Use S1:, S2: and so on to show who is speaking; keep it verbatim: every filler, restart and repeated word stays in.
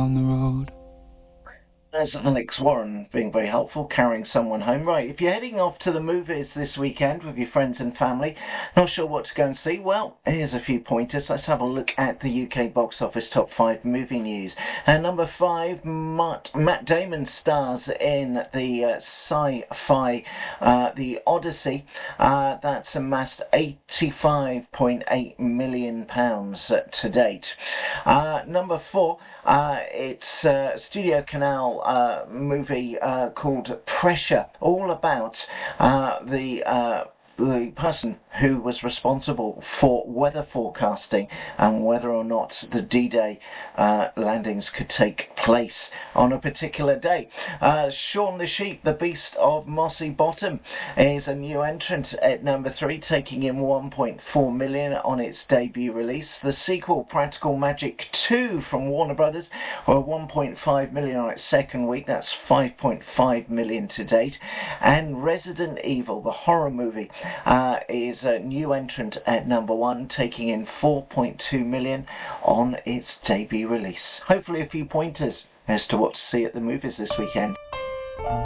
S1: down the road.
S2: There's Alex Warren being very helpful, carrying someone home. Right, if you're heading off to the movies this weekend with your friends and family, not sure what to go and see, well, here's a few pointers. Let's have a look at the U K box office top five movie news. And number five, Matt, Matt Damon stars in the uh, sci-fi uh, The Odyssey. Uh, that's amassed eighty-five point eight million pounds to date. Uh, number four, uh, it's uh, Studio Canal uh, movie uh, called Pressure, all about uh, the uh, the person who was responsible for weather forecasting and whether or not the D-Day uh, landings could take place on a particular day. Uh, Shaun the Sheep, the Beast of Mossy Bottom, is a new entrant at number three, taking in one point four million on its debut release. The sequel, Practical Magic two from Warner Brothers, were one point five million on its second week. That's five point five million to date. And Resident Evil, the horror movie, uh, is a new entrant at number one, taking in four point two million on its debut release. Hopefully a few pointers as to what to see at the movies this weekend.